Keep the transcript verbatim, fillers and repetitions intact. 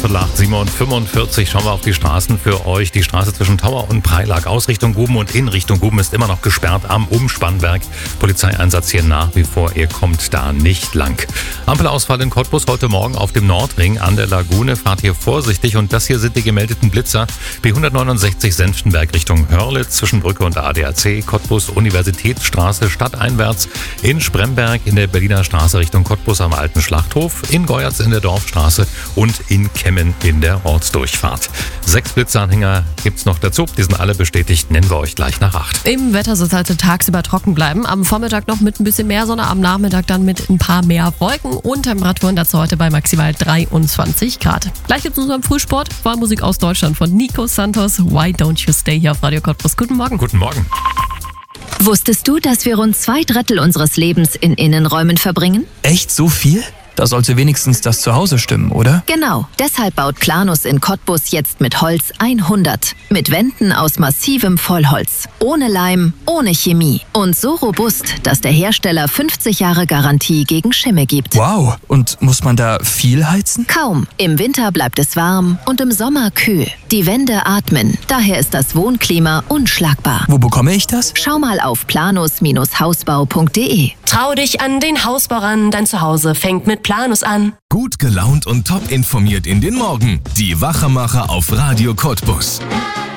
Viertel acht, sieben Uhr fünfundvierzig. Schauen wir auf die Straßen für euch. Die Straße zwischen Tauer und Preilag aus Richtung Guben und in Richtung Guben ist immer noch gesperrt am Umspannwerk. Polizeieinsatz hier nach wie vor. Ihr kommt da nicht lang. Ampelausfall in Cottbus heute Morgen auf dem Nordring an der Lagune. Fahrt hier vorsichtig. Und das hier sind die gemeldeten Blitzer. B hundertneunundsechzig Senftenberg Richtung Hörlitz zwischen Brücke und A D A C. Cottbus Universitätsstraße stadteinwärts. In Spremberg in der Berliner Straße Richtung Cottbus am Alten Schlachthof. In Geuerz in der Dorfstraße und in Kemmen in der Ortsdurchfahrt. Sechs Blitzanhänger gibt's noch dazu. Die sind alle bestätigt. Nennen wir euch gleich nach acht. Im Wetter soll es heute tagsüber trocken bleiben. Am Vormittag noch mit ein bisschen mehr Sonne, am Nachmittag dann mit ein paar mehr Wolken und Temperaturen dazu heute bei maximal dreiundzwanzig Grad. Gleich gibt's unseren Frühsport. Wahlmusik aus Deutschland von Nico Santos. Why Don't You Stay hier auf Radio Cottbus. Guten Morgen. Guten Morgen. Wusstest du, dass wir rund zwei Drittel unseres Lebens in Innenräumen verbringen? Echt so viel? Da sollte wenigstens das Zuhause stimmen, oder? Genau. Deshalb baut Planus in Cottbus jetzt mit Holz hundert. Mit Wänden aus massivem Vollholz. Ohne Leim, ohne Chemie. Und so robust, dass der Hersteller fünfzig Jahre Garantie gegen Schimmel gibt. Wow. Und muss man da viel heizen? Kaum. Im Winter bleibt es warm und im Sommer kühl. Die Wände atmen. Daher ist das Wohnklima unschlagbar. Wo bekomme ich das? Schau mal auf planus Hausbau punkt de. Trau dich an den Hausbau ran. Dein Zuhause fängt mit Planus an. Gut gelaunt und top informiert in den Morgen. Die Wachemacher auf Radio Cottbus.